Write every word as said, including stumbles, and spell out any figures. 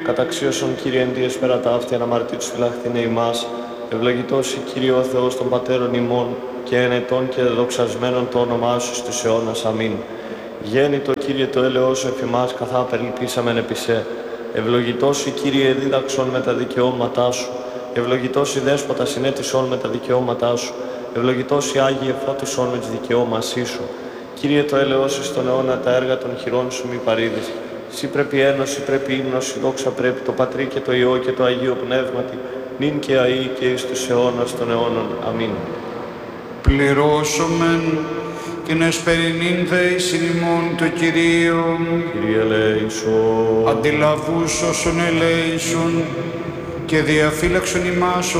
Καταξίωσον, Κύριε, εν δίες πέρα τα αυτή αναμαρτήτους φυλαχθήνε ημάς. Ευλογητός η Κύριε ο Θεός των πατέρων ημών και ενετών και δοξασμένων το όνομά σου στους αιώνας. Αμήν. Γέννητο, Κύριε, το έλεος σου εφ' ημάς, καθά περιλπίσαμεν επί σε. Ευλογητός η Κύριε δίδαξον με τα δικαιώματά σου. Ευλογητός η Δέσποτα συνέτησον με τα δικαιώματά σου. Ευλογητός η Άγιε φώτισον με τις δικαιώμασή σου. Κύριε, το έλεος σου στον αιώνα τα έργα των χειρών σου μη παρήδεις. Σύ πρέπει ένωση, πρέπει ύμνος, η δόξα πρέπει το Πατρί και το Υιό και το Αγίο Πνεύματι, νυν και αεί και εις τους αιώνας των αιώνων. Αμήν. Πληρώσομεν την εσπερινήν δεήσιν ημών το Κυρίο. Κύριε ελέησον. Αντιλαβούς όσων ελέησον και διαφύλαξον ημάς